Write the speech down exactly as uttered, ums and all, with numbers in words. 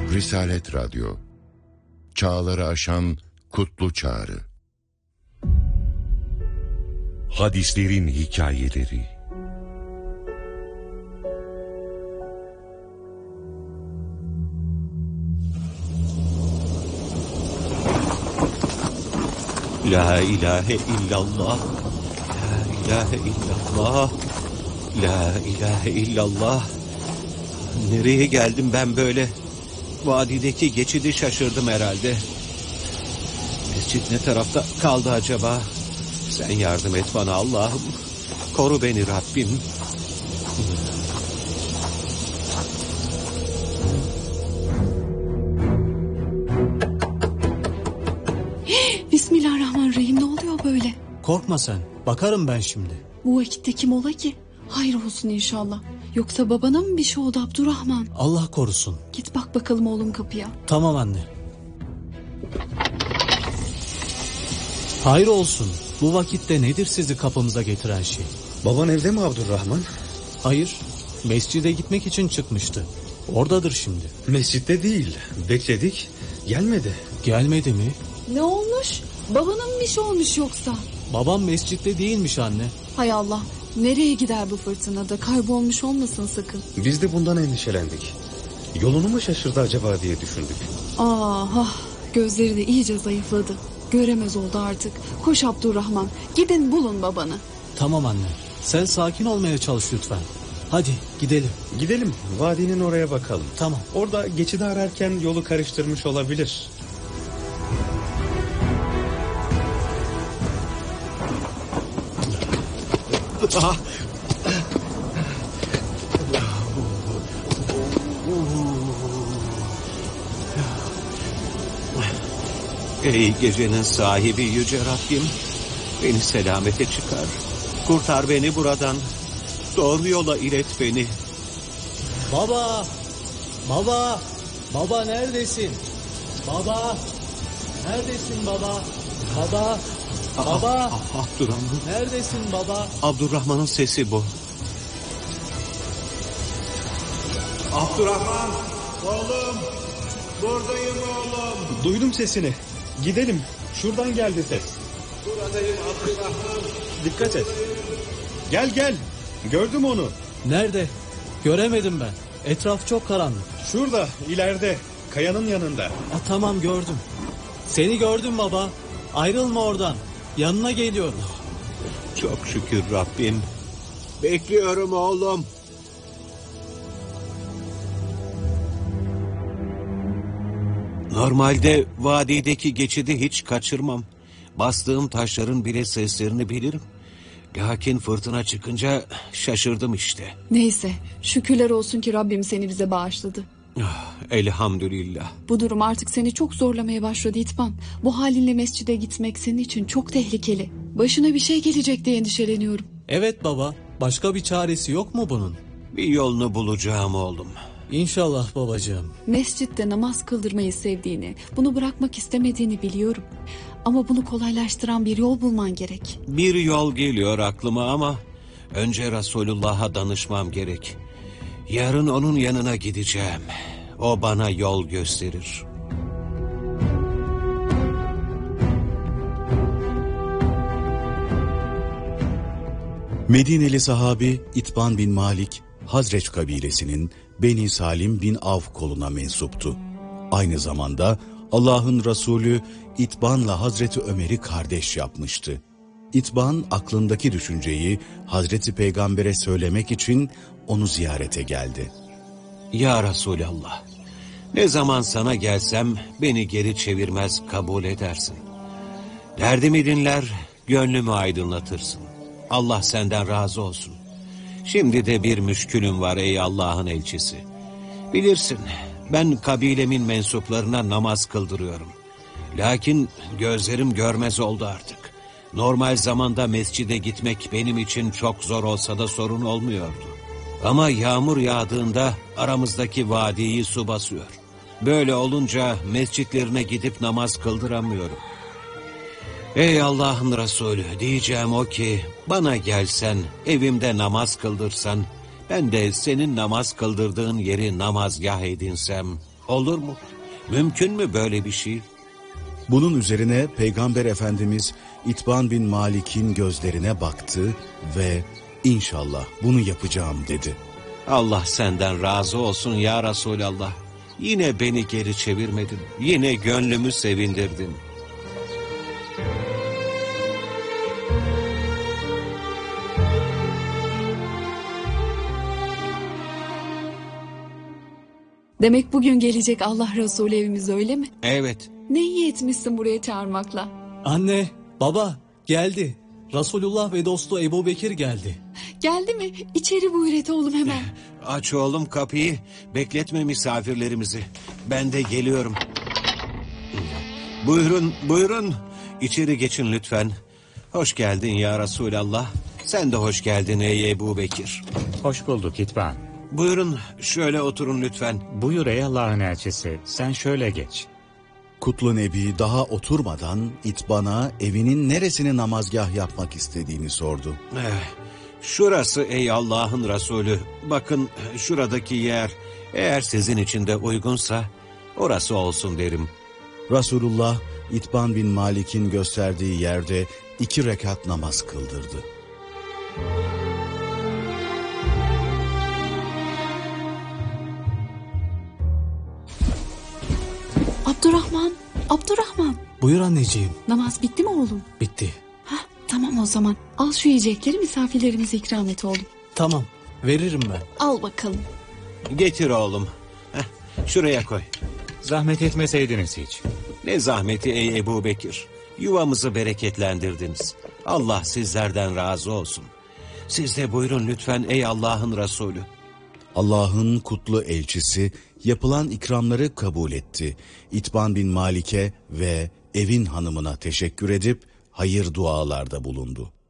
Risalet Radyo, çağları aşan kutlu çağrı. Hadislerin hikayeleri. La ilahe illallah, la ilahe illallah, la ilahe illallah. Nereye geldim ben böyle? Vadideki geçidi şaşırdım herhalde. Mescit ne tarafta kaldı acaba? Sen yardım et bana Allah'ım. Koru beni Rabbim. Bismillahirrahmanirrahim, ne oluyor böyle? Korkma sen, bakarım ben şimdi. Bu vakitte kim ola ki? Hayır olsun inşallah. Yoksa babana mı bir şey oldu Abdurrahman? Allah korusun. Git bak bakalım oğlum kapıya. Tamam anne. Hayır olsun. Bu vakitte nedir sizi kapımıza getiren şey? Baban evde mi Abdurrahman? Hayır, mescide gitmek için çıkmıştı. Oradadır şimdi. Mescitte değil, bekledik, gelmedi. Gelmedi mi? Ne olmuş? Babana mı bir şey olmuş yoksa? Babam mescitte değilmiş anne. Hay Allah, nereye gider bu fırtınada? Kaybolmuş olmasın sakın. Biz de bundan endişelendik. Yolunu mu şaşırdı acaba diye düşündük. Ah ah, gözleri de iyice zayıfladı. Göremez oldu artık. Koş Abdurrahman, gidin bulun babanı. Tamam anne, sen sakin olmaya çalış lütfen. Hadi gidelim. Gidelim, vadinin oraya bakalım. Tamam. Orada geçidi ararken yolu karıştırmış olabilir. Ah. Ey gecenin sahibi yüce Rabbim, beni selamete çıkar. Kurtar beni buradan. Doğru yola ilet beni. Baba! Baba! Baba neredesin? Baba! Neredesin baba? Baba! Baba! Ah, Abdurrahman. Neredesin baba? Abdurrahman'ın sesi bu. Abdurrahman, oğlum, buradayım oğlum. Duydum sesini. Gidelim, şuradan geldi ses. Buradayım Abdurrahman. Dikkat et. Gel gel, gördüm onu. Nerede? Göremedim ben. Etraf çok karanlık. Şurada, ileride, kayanın yanında. Ha, tamam gördüm. Seni gördüm baba. Ayrılma oradan. Yanına geliyorum. Çok şükür Rabbim. Bekliyorum oğlum. Normalde vadideki geçidi hiç kaçırmam. Bastığım taşların bile seslerini bilirim. Lakin fırtına çıkınca şaşırdım işte. Neyse, şükürler olsun ki Rabbim seni bize bağışladı. Ah, elhamdülillah. Bu durum artık seni çok zorlamaya başladı İtban. Bu halinle mescide gitmek senin için çok tehlikeli. Başına bir şey gelecek diye endişeleniyorum. Evet baba. Başka bir çaresi yok mu bunun? Bir yolunu bulacağım oğlum. İnşallah babacığım. Mescitte namaz kıldırmayı sevdiğini, bunu bırakmak istemediğini biliyorum. Ama bunu kolaylaştıran bir yol bulman gerek. Bir yol geliyor aklıma ama önce Resulullah'a danışmam gerek. Yarın onun yanına gideceğim. O bana yol gösterir. Medineli sahabi İtban bin Malik, Hazreç kabilesinin Beni Salim bin Avf koluna mensuptu. Aynı zamanda Allah'ın Resulü İtban'la Hazreti Ömer'i kardeş yapmıştı. İtban aklındaki düşünceyi Hazreti Peygamber'e söylemek için onu ziyarete geldi. Ya Resulallah, ne zaman sana gelsem beni geri çevirmez, kabul edersin. Derdimi dinler, gönlümü aydınlatırsın. Allah senden razı olsun. Şimdi de bir müşkülüm var ey Allah'ın elçisi. Bilirsin, ben kabilemin mensuplarına namaz kıldırıyorum. Lakin gözlerim görmez oldu artık. Normal zamanda mescide gitmek benim için çok zor olsa da sorun olmuyordu. Ama yağmur yağdığında aramızdaki vadiyi su basıyor. Böyle olunca mescitlerine gidip namaz kıldıramıyorum. Ey Allah'ın Resulü, diyeceğim o ki bana gelsen, evimde namaz kıldırsan, ben de senin namaz kıldırdığın yeri namazgah edinsem, Olur mu? Mümkün mü böyle bir şey? Bunun üzerine Peygamber Efendimiz İtban bin Malik'in gözlerine baktı ve inşallah bunu yapacağım dedi. Allah senden razı olsun ya Resulallah. Yine beni geri çevirmedin. Yine gönlümü sevindirdin. Demek bugün gelecek Allah Resulü evimize, öyle mi? Evet. Ne iyi etmişsin buraya çağırmakla. Anne, baba geldi. Resulullah ve dostu Ebu Bekir geldi. Geldi mi? İçeri buyur et oğlum hemen. Aç oğlum kapıyı. Bekletme misafirlerimizi. Ben de geliyorum. Buyurun, buyurun. İçeri geçin lütfen. Hoş geldin ya Resulallah. Sen de hoş geldin ey Ebu Bekir. Hoş bulduk İtban. Buyurun, şöyle oturun lütfen. Buyur ey Allah'ın elçisi, sen şöyle geç. Kutlu Nebi daha oturmadan İtban'a evinin neresine namazgah yapmak istediğini sordu. Eh, şurası ey Allah'ın Resulü. Bakın şuradaki yer. Eğer sizin için de uygunsa orası olsun derim. Resulullah İtban bin Malik'in gösterdiği yerde iki rekat namaz kıldırdı. Abdurrahman, Abdurrahman. Buyur anneciğim. Namaz bitti mi oğlum? Bitti. Hah, tamam o zaman. Al şu yiyecekleri, misafirlerimize ikram et oğlum. Tamam, veririm ben. Al bakalım. Getir oğlum. Heh, şuraya koy. Zahmet etmeseydiniz hiç. Ne zahmeti ey Ebu Bekir. Yuvamızı bereketlendirdiniz. Allah sizlerden razı olsun. Siz de buyurun lütfen ey Allah'ın Resulü. Allah'ın kutlu elçisi yapılan ikramları kabul etti. İtban bin Malik'e ve evin hanımına teşekkür edip hayır dualarda bulundu.